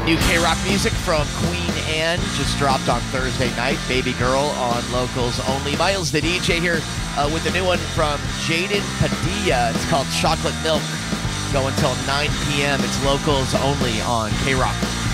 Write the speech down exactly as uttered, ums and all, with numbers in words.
New K-Rock music from Queen Anne just dropped on Thursday night. Baby Girl on Locals Only. Miles the D J here uh, with a new one from Jaden Padilla. It's called Chocolate Milk. Go until nine p.m. It's Locals Only on K-Rock.